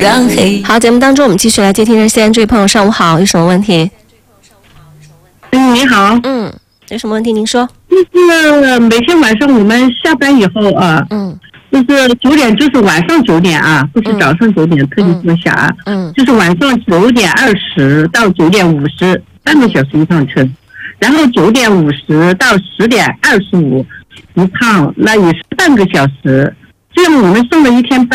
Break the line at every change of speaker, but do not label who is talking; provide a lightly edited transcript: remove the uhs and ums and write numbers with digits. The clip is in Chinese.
让黑。
好，节目当中我们继续来接听热线。这位朋友上午好，有什么问题？
你好。
有什么问题您说。
就是每天晚上我们下班以后啊，就是9点，就是晚上9点啊，不是早上9点，特地说一下啊，就是晚上9点20到9点50，半个小时一趟车，然后9点50到10点25一趟，那也是半个小时，这样我们上了一天班。